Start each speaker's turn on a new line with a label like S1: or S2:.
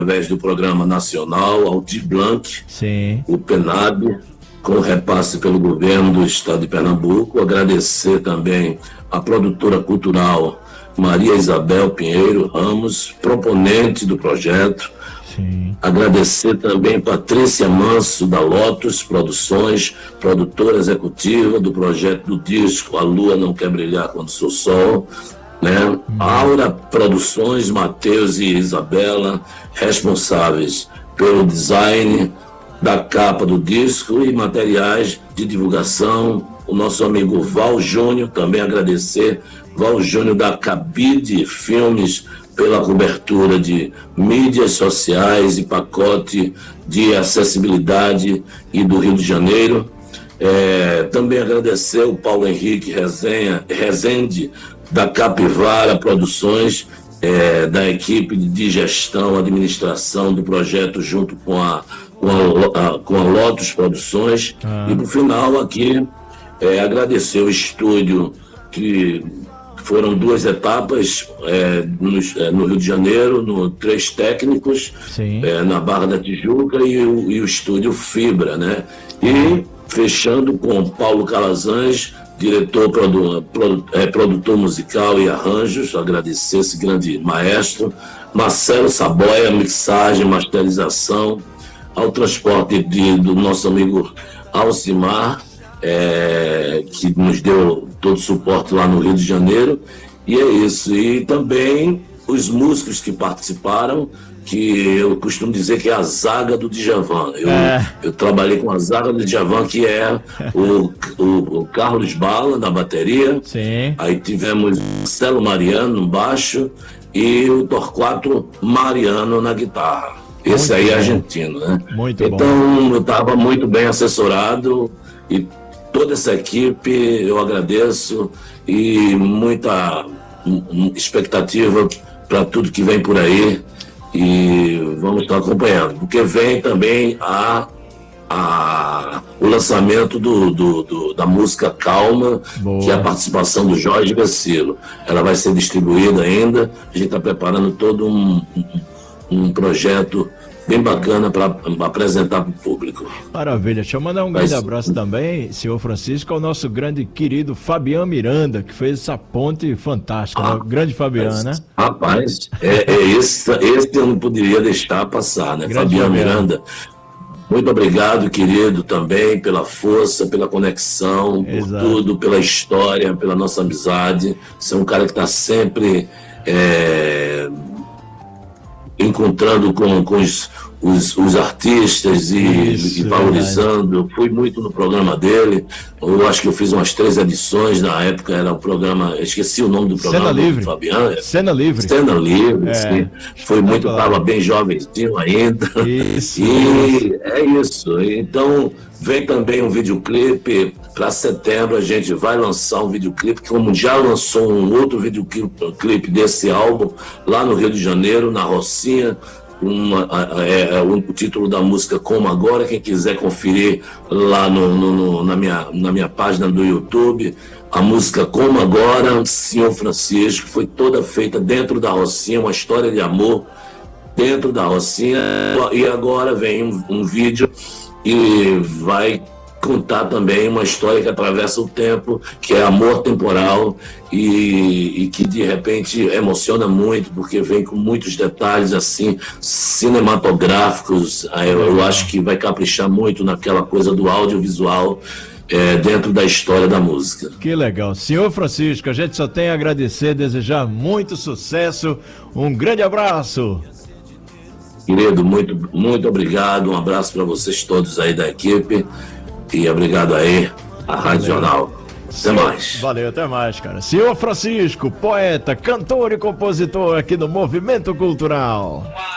S1: através do Programa Nacional Aldir Blanc,
S2: Sim.
S1: o PENAB, com repasse pelo governo do estado de Pernambuco. Agradecer também a produtora cultural Maria Isabel Pinheiro Ramos, proponente do projeto.
S2: Sim.
S1: Agradecer também Patrícia Manso, da Lotus Produções, produtora executiva do projeto do disco A Lua Não Quer Brilhar Quando Sou Sol, né? Aura Produções, Matheus e Isabela, responsáveis pelo design da capa do disco e materiais de divulgação. O nosso amigo Val Júnior, também agradecer, Val Júnior da Cabide Filmes, pela cobertura de mídias sociais e pacote de acessibilidade e do Rio de Janeiro. Também agradecer o Paulo Henrique Rezende, da Capivara Produções, da equipe de gestão, administração do projeto, junto com a Lotus Produções. E, no final, aqui, agradecer o estúdio, que foram 2 etapas no Rio de Janeiro, no 3 técnicos, na Barra da Tijuca, e o estúdio Fibra, né? E fechando com Paulo Calazans, diretor, produtor musical e arranjos, agradecer esse grande maestro, Marcelo Saboia, mixagem, masterização, ao transporte do nosso amigo Alcimar, que nos deu todo o suporte lá no Rio de Janeiro. E é isso. E também os músicos que participaram, que eu costumo dizer que é a zaga do Djavan. Eu trabalhei com a zaga do Djavan, que é o Carlos Bala na bateria.
S2: Sim.
S1: Aí tivemos Marcelo Mariano no baixo e o Torquato Mariano na guitarra. Esse aí é argentino, né?
S2: Muito
S1: então,
S2: bom.
S1: eu estava muito bem assessorado, e toda essa equipe eu agradeço, e muita expectativa para tudo que vem por aí, e vamos estar acompanhando, porque vem também o lançamento da música Calma. Boa. Que é a participação do Jorge Vecilo. Ela vai ser distribuída ainda, a gente está preparando todo um projeto bem bacana para apresentar para o público.
S2: Maravilha. Deixa eu mandar um grande abraço também, senhor Francisco, ao nosso grande querido Fabiano Miranda, que fez essa ponte fantástica. Né? Grande Fabiano, né?
S1: Rapaz, esse eu não poderia deixar passar, né? Fabiano Miranda, muito obrigado, querido, também pela força, pela conexão, por tudo, pela história, pela nossa amizade. Você é um cara que está sempre encontrando com os artistas e valorizando. Eu fui muito no programa dele. Eu acho que eu fiz umas 3 edições. Na época era o programa, esqueci o nome do programa do Fabiano.
S2: Cena Livre.
S1: Cena Livre, sim. Foi muito, estava bem jovenzinho ainda.
S2: Isso.
S1: E é isso. Então, vem também um videoclipe. Para setembro a gente vai lançar um videoclipe, como já lançou um outro videoclipe desse álbum lá no Rio de Janeiro, na Rocinha. O título da música Como Agora. Quem quiser conferir lá na minha página do YouTube, a música Como Agora, Senhor Francisco, foi toda feita dentro da Rocinha, uma história de amor dentro da Rocinha. E agora vem um vídeo e vai contar também uma história que atravessa o tempo, que é Amor Temporal, e que de repente emociona muito, porque vem com muitos detalhes assim cinematográficos. Eu acho que vai caprichar muito naquela coisa do audiovisual dentro da história da música.
S2: Que legal. Senhor Francisco, a gente só tem a agradecer, desejar muito sucesso. Um grande abraço.
S1: Querido, muito, muito obrigado. Um abraço para vocês todos aí da equipe. E obrigado aí, a Rádio Jornal. Até mais.
S2: Valeu, até mais, cara. Senhor Francisco, poeta, cantor e compositor aqui no Movimento Cultural.